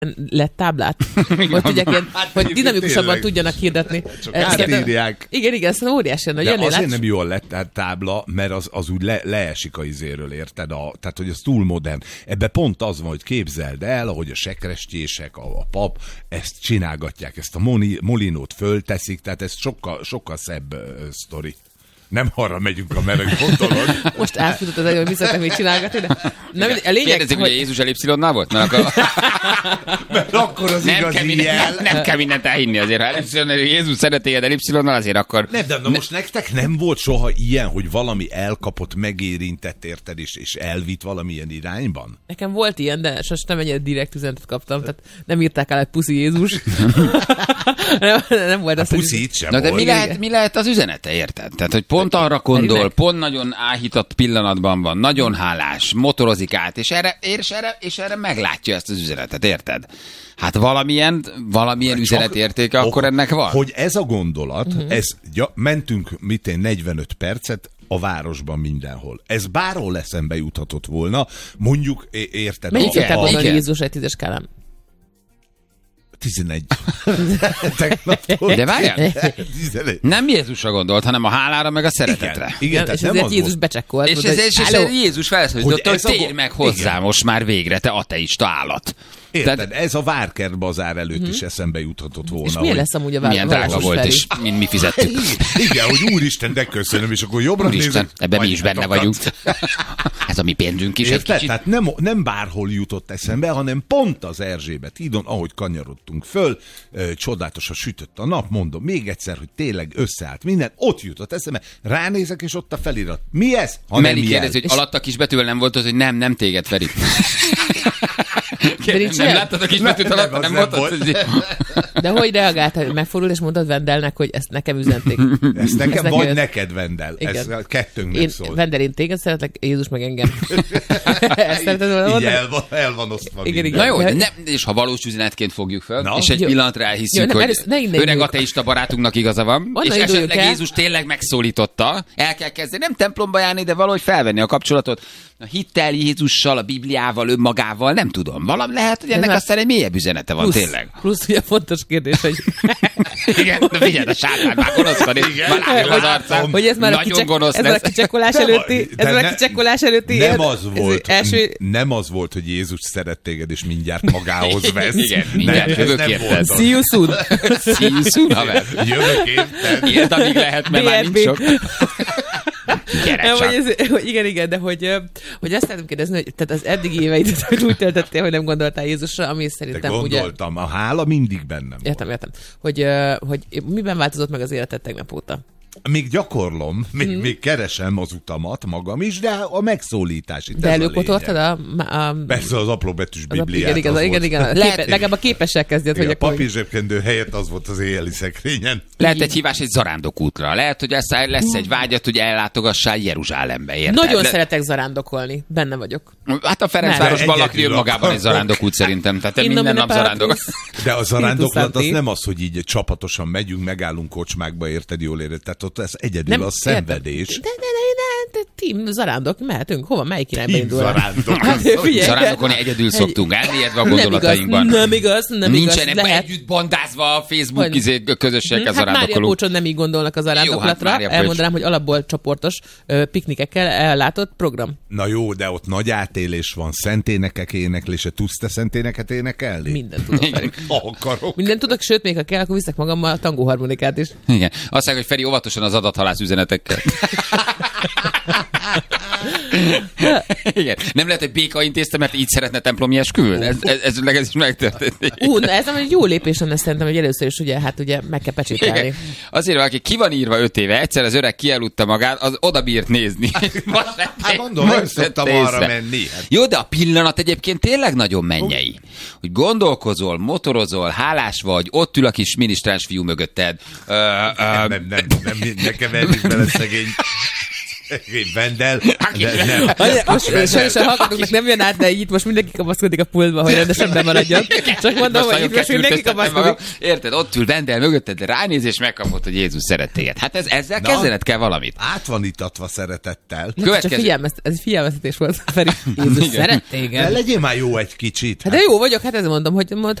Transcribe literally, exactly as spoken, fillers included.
lett táblát, hogy tudják ilyen, hát, hogy dinamikusabban tudjanak hirdetni. Csak átírják. Igen, igen, ez óriási. De azért látsz? Nem jól lett tábla, mert az, az úgy le, leesik a izéről, érted? A, tehát, hogy az túl modern. Ebbe pont az van, hogy képzeld el, ahogy a sekrestjések, a, a pap ezt csinálgatják, ezt a moni, molinót fölteszik, tehát ez sokkal, sokkal szebb uh, sztori. Nem arra megyünk, amerre gondolod. Most elfutott az elő, hogy visszatem még csinálgatni, de... Nem, a lényeg, kérdezik, hogy... hogy Jézus elipszilonnál volt? Mert akkor, mert akkor az nem igazi kell minden, jel. Nem, nem kell mindent elhinni azért. Ha elipszilonnál, Jézus szereti elipszilonnal, azért akkor... Nem, de na ne... most nektek nem volt soha ilyen, hogy valami elkapott, megérintett, érted, és, és elvitt valamilyen irányban? Nekem volt ilyen, de sosem nem ennyire direkt üzenetet kaptam, tehát nem írták el, hogy puszi Jézus. nem, nem volt az, a puszi itt sem Na, de volt. mi lehet, mi lehet az üzenete, érted? Tehát, hogy pont arra gondol, pont nagyon áhított pillanatban van, nagyon hálás, motorozik át, és erre, és erre, és erre meglátja ezt az üzenetet, érted? Hát valamilyen, valamilyen Csak üzenetértéke ok, akkor ennek van. Hogy ez a gondolat, uh-huh. ez, ja, mentünk mitén negyvenöt percet a városban mindenhol. Ez bárhol eszembe juthatott volna, mondjuk, érted? Mennyit tudták a... gondolni Jézus egy tízes skálán? tizenegy. De várjál, nem Jézusra gondolt, hanem a hálára meg a szeretetre. Igen, igen, és ezért Jézus becsekkolt. És ezért Jézus felszólította, hogy, hogy térj meg hozzá igen. most már végre, te ateista állat. Érted, Tehát, ez a Várkert bazár előtt hmm. is eszembe juthatott volna. És milyen lesz amúgy a Várkert? Milyen drága volt, és mint mi fizettük. Igen, hogy úristen, de köszönöm, és akkor jobbra nézünk. Ebben mi is benne vagyunk. Ez a mi pénzünk is Érted? egy kicsit. Tehát nem, nem bárhol jutott eszembe, hanem pont az Erzsébet hídon, ahogy kanyarodtunk föl, csodálatosan sütött a nap, mondom még egyszer, hogy tényleg összeállt minden, ott jutott eszembe, ránézek, és ott a felirat. Mi ez? Meri kérdezi, hogy alatt a kisbetűvel nem volt az, hogy nem, nem téged, Feri. Kérdez, nem láttad a kisbetűt alatt, nem, nem mondtad? De hogy reagáltál, megfordul és mondtad Vendelnek, hogy ezt nekem üzenték. Ezt nekem, ezt vagy neked, neked Vendel. Igen. Ez kettőnknek szól. Vendel, én téged szeretlek, Jézus meg engem. Ezt szereted volna mondani? Így el van, el van osztva. Igen, igen. Na jó, de nem, és ha valós üzenetként fogjuk föl, no? és egy jó. pillanatra elhiszük, jó, hogy öreg ateista barátunknak igaza van, van és esetleg el? Jézus tényleg megszólította, el kell kezdeni, nem templomba járni, de valahogy felvenni a kapcsolatot a hittel Jézussal, a Bibliával, önmagával, nem tudom. Valami lehet, hogy ennek már... aztán egy mélyebb üzenete van, plusz, tényleg. Plusz ugye fontos kérdés, hogy... Igen, de figyeld, a sátán már gonosz van, és van az arcán. Hogy ez már nagyon kicsek, gonosz ez lesz. A kicsekolás előtti, ez már a kicsekolás előtti. Nem az volt, első... nem az volt, hogy Jézus szeret téged, és mindjárt magához vesz. Igen, mindjárt jövök érted. See you soon. See you soon, haver. Jövök érted. Írd, amíg lehet, mert már nincs sok. Nem, hogy ez, hogy igen, igen, de hogy, hogy azt szeretném kérdezni, hogy tehát az eddigi éveidet hogy úgy töltöttél, hogy nem gondoltál Jézusra, ami szerintem de ugye... gondoltam, a hála mindig bennem Értem, volt. értem. Hogy, hogy miben változott meg az életed tegnap óta? Még gyakorlom, még, hmm. még keresem az utamat magam is, de a megszólítás itt. De előkotoltad a, a... Persze az apróbetűs Bibliát. Igen, igen, igen, igen. Képe, legalább a képessel kezdjed, hogy a akkor... papírzsebkendő helyett az volt az éjjeli szekrényen. Lehet egy hívás egy zarándokútra. Lehet, hogy lesz, lesz egy vágyat, hogy ellátogassál Jeruzsálembe. Érted? Nagyon Le... szeretek zarándokolni. Benne vagyok. Hát a Ferencvárosban lakni önmagában egy zarándokút szerintem. Tehát te minden nap zarándok. De a zarándoklat az nem az, hogy így csapatosan megyünk, megállunk kocsmákba, érted, jól érted. Tehát ott ez egyedül nem, a szenvedés. De, de, de, de, de team zarándok, mehetünk. Hova? Melyik irányba indul? Zarándok. Hát, zarándokolni egyedül szoktunk, elmélyedve a gondolatainkban. Nem igaz, nem igaz. Nincsenek lehet. Együtt bandázva a Facebook izé, közösségekkel hát zarándokolunk. Mária Pócsod nem így gondolnak a zarándoklatra. Hát elmondanám, hogy alapból csoportos uh, piknikekkel ellátott program. Na jó, de ott nagy átélés van. Szenténekek éneklése. Tudsz te szenténeket énekelni? Mindent tudok. Akarok. Mindent tudok, sőt, még ha kell, akkor viszek magammal a tangóharmonikát is. Igen. Azt mondják, hogy Feri óvatosan az adathalász üzenetekkel. Igen. Nem lehet, hogy béka intézte, mert így szeretne templomi esküvőn? Ez, ez, ez, ez is megtörtént. Ú, na ez egy jó lépés lenne szerintem, hogy először is ugye, hát ugye meg kell pecsételni. Azért valaki ki van írva öt éve, egyszer az öreg kialudta magát, az oda bírt nézni. Hát mondom, nem szoktam arra menni. Jó, de a pillanat egyébként tényleg nagyon mennyei. Hogy gondolkozol, motorozol, hálás vagy, ott ül a kis minisztráns fiú mögötted. Nem, nem, nem, nem, nekem elég bele szegény. Vendel. Sajnos a hallgatóknak nem jön át, de így most mindenki kapaszkodik a pultba, hogy rendesen bemaradjon. Csak mondom, hogy itt most mindenki kapaszkodik. Érted, ott ül Vendel mögötted, de ránéz és megkapod, hogy Jézus szeret téged. Hát ez, ezzel kezdened kell valamit. Át van itatva szeretettel. Következő... Figyelmez, ez figyelmeztetés volt, Feri. Jézus szeret téged. De legyél már jó egy kicsit. Hát de jó vagyok, hát ez mondom, hogy